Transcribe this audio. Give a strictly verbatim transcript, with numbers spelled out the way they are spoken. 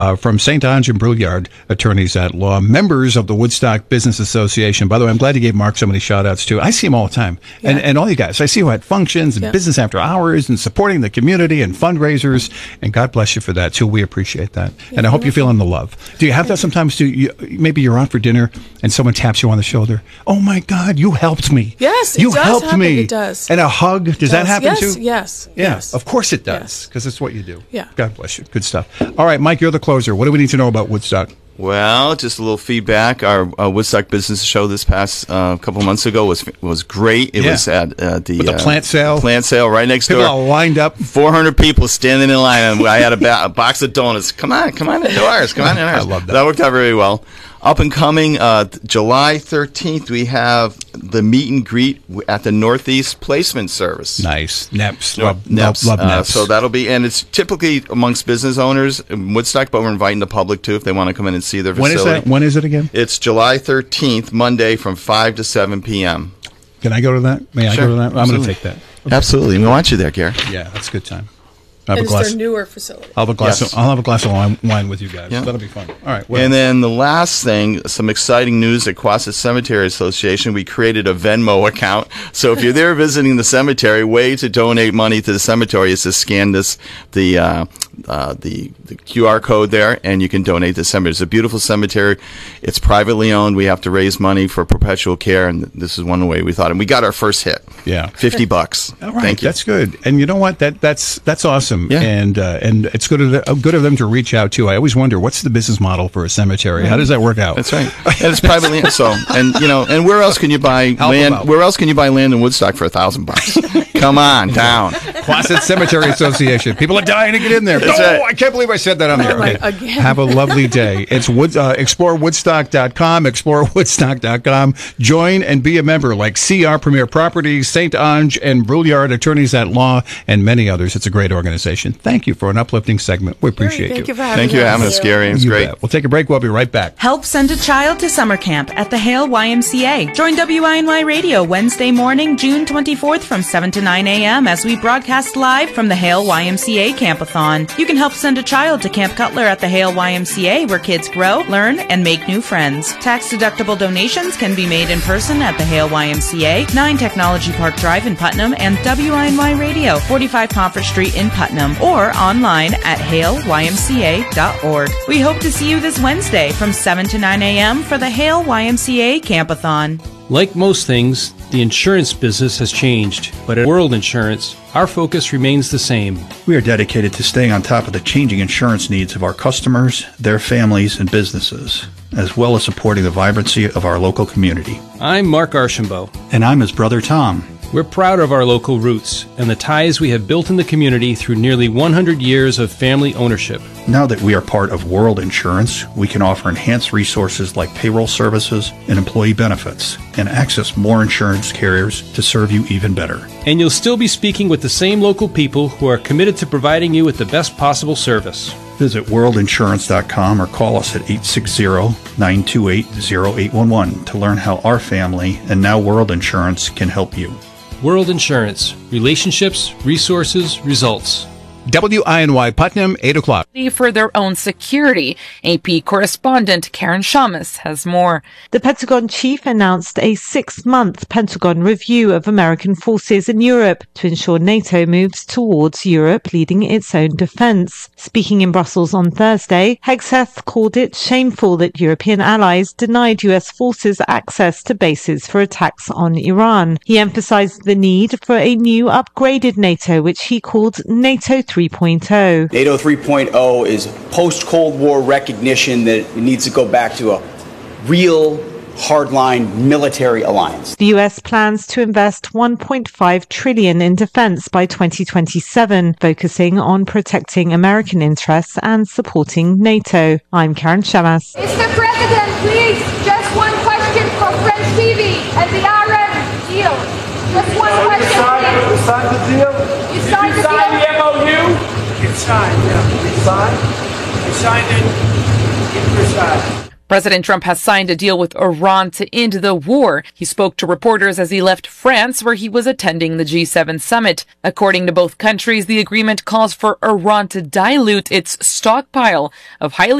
Uh, from Saint Ange and Brouillard, attorneys at law, members of the Woodstock Business Association. By the way, I'm glad you gave Mark so many shout outs too. I see him all the time. Yeah. And, and all you guys, I see you at functions and yeah. business after hours and supporting the community and fundraisers. And God bless you for that too. We appreciate that. Yeah, and I hope you're feeling the love. Do you have that sometimes too? You, maybe you're out for dinner and someone taps you on the shoulder. Oh my God, you helped me. Yes, it you does helped happen. me. It does. And a hug. Does it does. that happen yes, too? Yes. Yeah, yes. of course it does. Because yes. it's what you do. Yeah. God bless you. Good stuff. All right, Mike, you're the closer. What do we need to know about Woodstock? Well, just a little feedback. Our uh, Woodstock Business Show this past uh, couple months ago was was great. It yeah. was at uh, the, With the uh, plant sale. Plant sale right next people door. People all lined up. four hundred people standing in line, and I had a, ba- a box of donuts. Come on, come on indoors. Come on indoors. I love that. That worked out very well. Up and coming, uh, July thirteenth, we have the meet and greet at the Northeast Placement Service. Nice. N E P S. No, Love, N E P S. love, love Uh, N E P S. so that'll be, and it's typically amongst business owners in Woodstock, but we're inviting the public too if they want to come in and see their When facility. is that? When is it again? It's July thirteenth, Monday from five to seven p.m. Can I go to that? May I Sure, go to that? I'm going absolutely. to take that. Okay. Absolutely. We want you there, Gary. Yeah, that's a good time. I'll have And a glass. it's their newer facility. I'll have a glass. Yes. Of, I'll have a glass of wine, wine with you guys. Yeah. That'll be fun. All right. Well, And then the last thing, some exciting news at Quasit Cemetery Association. We created a Venmo account. So if you're there visiting the cemetery, way to donate money to the cemetery is to scan this the uh, uh, the, the Q R code there, and you can donate to the cemetery. It's a beautiful cemetery. It's privately owned. We have to raise money for perpetual care, and this is one way we thought. And we got our first hit. Yeah. fifty bucks. all right. Thank you. That's good. And you know what? That that's that's awesome. Yeah. And uh, and it's good of, the, good of them to reach out too. I always wonder what's the business model for a cemetery. How does that work out? That's right. And it's privately so. And you know, and where else can you buy Help 'em land? out. Where else can you buy land in Woodstock for a thousand bucks? Come on down. Quasit Cemetery Association. People are dying to get in there. That's no, right. I can't believe I said that on there. Oh, my- Okay. again. Have a lovely day. It's Wood, uh, explore woodstock dot com, explore woodstock dot com. Join and be a member like C R Premier Properties, Saint Ange and Brouillard Attorneys at Law, and many others. It's a great organization. Thank you for an uplifting segment. We appreciate Thank you. you for having Thank you for us. having us, Gary. It was You great. bet. We'll take a break. We'll be right back. Help send a child to summer camp at the Hale Y M C A. Join W I N Y Radio Wednesday morning, June twenty-fourth from seven to nine a.m. as we broadcast live from the Hale Y M C A Campathon. You can help send a child to Camp Cutler at the Hale Y M C A, where kids grow, learn, and make new friends. Tax-deductible donations can be made in person at the Hale Y M C A, nine Technology Park Drive in Putnam, and W I N Y Radio, forty-five Conference Street in Putnam, or online at hale y m c a dot org. We hope to see you this Wednesday from seven to nine a.m. for the Hale Y M C A Campathon. Like most things, the insurance business has changed, but at World Insurance, our focus remains the same. We are dedicated to staying on top of the changing insurance needs of our customers, their families, and businesses, as well as supporting the vibrancy of our local community. I'm Mark Archambault. And I'm his brother Tom. We're proud of our local roots and the ties we have built in the community through nearly one hundred years of family ownership. Now that we are part of World Insurance, we can offer enhanced resources like payroll services and employee benefits, and access more insurance carriers to serve you even better. And you'll still be speaking with the same local people who are committed to providing you with the best possible service. Visit world insurance dot com or call us at eight six zero, nine two eight, zero eight one one to learn how our family and now World Insurance can help you. World Insurance. Relationships, resources, results. W I N Y Putnam, eight o'clock. For their own security. A P correspondent Karen Shamus has more. The Pentagon chief announced a six-month Pentagon review of American forces in Europe to ensure NATO moves towards Europe leading its own defense. Speaking in Brussels on Thursday, Hegseth called it shameful that European allies denied U S forces access to bases for attacks on Iran. He emphasized the need for a new upgraded NATO, which he called NATO three point oh. NATO three point oh is post-Cold War recognition that it needs to go back to a real hardline military alliance. The U S plans to invest one point five trillion dollars in defense by twenty twenty-seven, focusing on protecting American interests and supporting NATO. I'm Karen Shamas. Mister President, please, just one question for French T V and the R M deal. Just one so question. You signed the deal? You Did signed you the sign deal? the M O U? It's signed, yeah. You signed? You signed it in Versailles. President Trump has signed a deal with Iran to end the war. He spoke to reporters as he left France, where he was attending the G seven summit. According to both countries, the agreement calls for Iran to dilute its stockpile of highly